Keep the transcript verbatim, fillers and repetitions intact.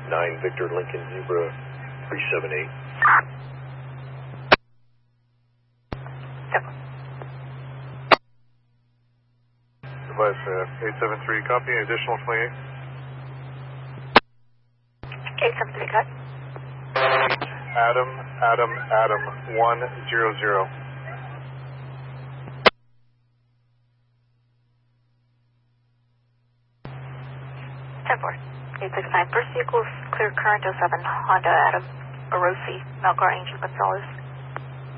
nine Victor Lincoln Zebra three seven eight. Device uh, eight seven three, copy, additional twenty-eight. eight seven three, cut. Adam, Adam, Adam, one zero zero. ten four. eight six nine, first vehicle is clear current oh seven, Honda Adam, Orosi, Malgar Angel Gonzalez.